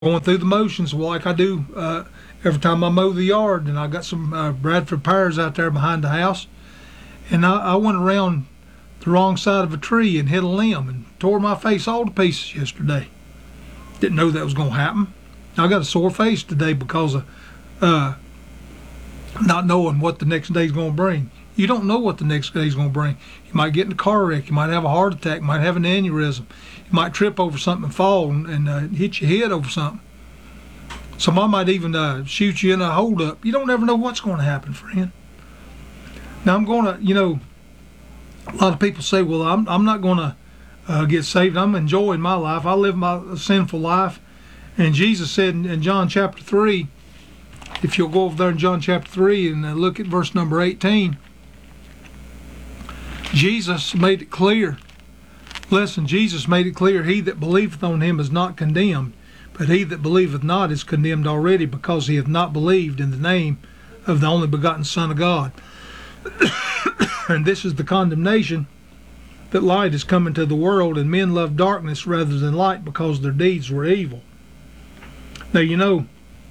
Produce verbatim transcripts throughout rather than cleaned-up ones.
going through the motions like I do uh, every time I mow the yard. And I got some uh, Bradford pears out there behind the house, and I, I went around the wrong side of a tree and hit a limb and tore my face all to pieces yesterday. Didn't know that was going to happen. I got a sore face today because of uh, not knowing what the next day's going to bring. You don't know what the next day's going to bring. You might get in a car wreck. You might have a heart attack. You might have an aneurysm. You might trip over something and fall and, and uh, hit your head over something. Somebody might even uh, shoot you in a holdup. You don't ever know what's going to happen, friend. Now, I'm going to, you know, a lot of people say, well, I'm, I'm not going to uh, get saved. I'm enjoying my life. I live my sinful life. And Jesus said in, in John chapter three, if you'll go over there in John chapter three and uh, look at verse number eighteen, Jesus made it clear. Listen, Jesus made it clear, he that believeth on him is not condemned, but he that believeth not is condemned already, because he hath not believed in the name of the only begotten Son of God. And this is the condemnation, that light is come into the world, and men love darkness rather than light, because their deeds were evil. Now, you know,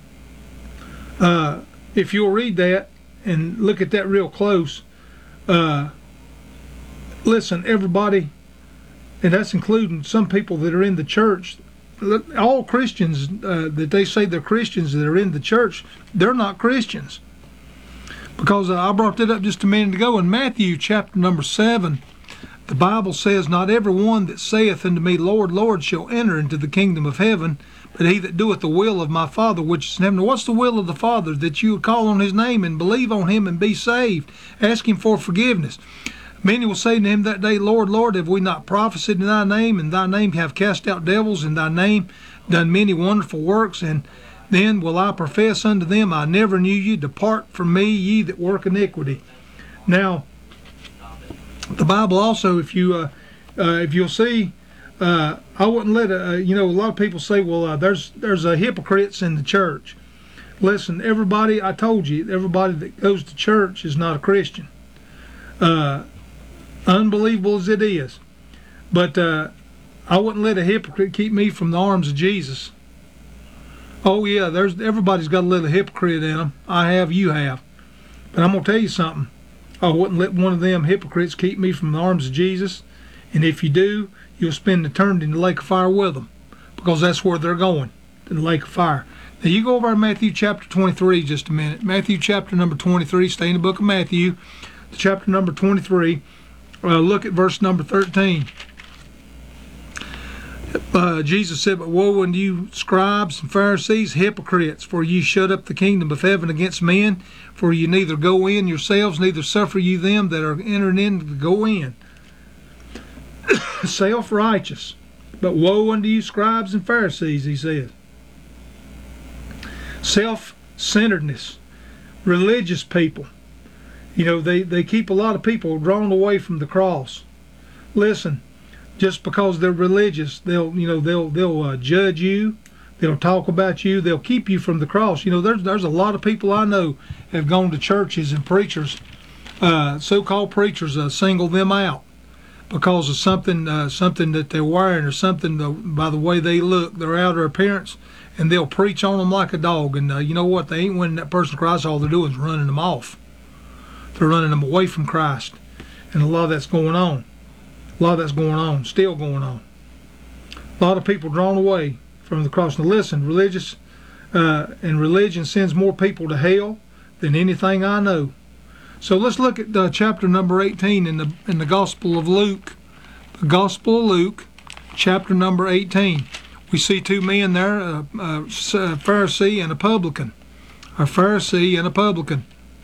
uh, if you'll read that and look at that real close, uh, listen, everybody, and that's including some people that are in the church, all Christians uh, that they say they're Christians that are in the church, they're not Christians. Because uh, I brought that up just a minute ago. In Matthew chapter number seven, the Bible says, not every one that saith unto me, Lord, Lord, shall enter into the kingdom of heaven, but he that doeth the will of my Father which is in heaven. Now, what's the will of the Father? That you would call on his name and believe on him and be saved. Ask him for forgiveness. Many will say to him that day, Lord, Lord, have we not prophesied in thy name, and thy name have cast out devils, in thy name done many wonderful works? And then will I profess unto them, I never knew you. Depart from me, ye that work iniquity. Now, the Bible also, if you uh, uh, if you'll see, uh, I wouldn't let a, uh, you know, a lot of people say, well, uh, there's there's uh, hypocrites in the church. Listen, everybody, I told you, everybody that goes to church is not a Christian. Uh, unbelievable as it is, but uh, I wouldn't let a hypocrite keep me from the arms of Jesus. Oh yeah, there's everybody's got a little hypocrite in them. I have, you have, but I'm gonna tell you something. I wouldn't let one of them hypocrites keep me from the arms of Jesus. And if you do, you'll spend eternity in the lake of fire with them, because that's where they're going, to the lake of fire. Now you go over to Matthew chapter twenty-three just a minute. Matthew chapter number twenty-three. Stay in the book of Matthew, chapter number twenty-three. Uh, look at verse number thirteen. Uh, Jesus said, but woe unto you, scribes and Pharisees, hypocrites, for ye shut up the kingdom of heaven against men, for ye neither go in yourselves, neither suffer ye them that are entering in to go in. Self-righteous. But woe unto you, scribes and Pharisees, he says. Self-centeredness. Religious people. You know, they, they keep a lot of people drawn away from the cross. Listen, just because they're religious, they'll, you know, they'll they'll uh, judge you, they'll talk about you, they'll keep you from the cross. You know, there's there's a lot of people I know have gone to churches and preachers, uh, so-called preachers, uh, single them out because of something uh, something that they're wearing or something the, by the way they look, their outer appearance, and they'll preach on them like a dog. And uh, you know what? They ain't winning that person to Christ. All they're doing is running them off. They're running them away from Christ, and a lot of that's going on. A lot of that's going on, still going on. A lot of people drawn away from the cross. Now listen, religious uh, and religion sends more people to hell than anything I know. So let's look at uh, chapter number eighteen in the in the Gospel of Luke. The Gospel of Luke, chapter number eighteen. We see two men there, a, a Pharisee and a publican. A Pharisee and a publican.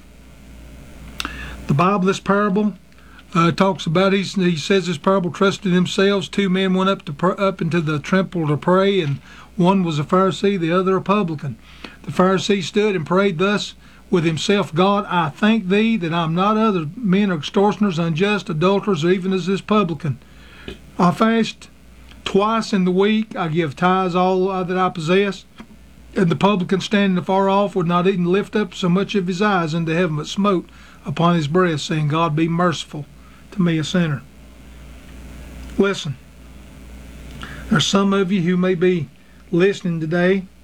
The Bible, this parable, Uh, talks about, he, he says this parable, trusted themselves. Two men went up to pr- up into the temple to pray, and one was a Pharisee, the other a publican. The Pharisee stood and prayed thus with himself, God, I thank thee that I'm not other men extortioners, unjust, adulterers, or even as this publican. I fast twice in the week. I give tithes all uh, that I possess. And the publican, standing afar off, would not even lift up so much of his eyes into heaven, but smote upon his breast, saying, God, be merciful to me, a sinner. Listen, there's some of you who may be listening today.